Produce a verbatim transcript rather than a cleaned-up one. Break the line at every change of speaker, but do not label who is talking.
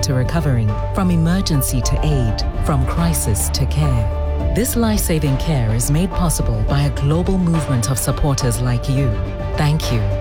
to recovering, from emergency to aid, from crisis to care. This life-saving care is made possible by a global movement of supporters like you. Thank you.